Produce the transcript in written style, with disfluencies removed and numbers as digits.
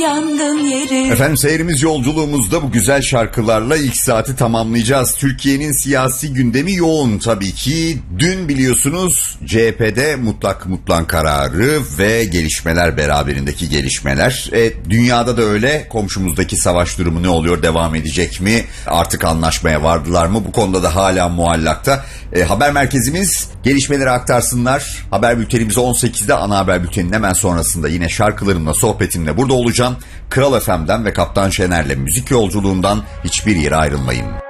yangın yeri. Efendim seyrimiz yolculuğumuzda bu güzel şarkılarla ilk saati tamamlayacağız. Türkiye'nin siyasi gündemi yoğun tabii ki. Dün biliyorsunuz CHP'de mutlak kararı ve gelişmeler beraberindeki gelişmeler. Dünyada da öyle. Komşumuzdaki savaş durumu ne oluyor? Devam edecek mi? Artık anlaşmaya vardılar mı? Bu konuda da hala muallakta. Haber merkezimiz gelişmeleri aktarsınlar. Haber bültenimiz 18'de, ana haber bülteninin hemen sonrasında yine şarkılarımla, sohbetimle burada olacağım. Kral FM'den ve Kaptan Şener'le müzik yolculuğundan hiçbir yere ayrılmayın.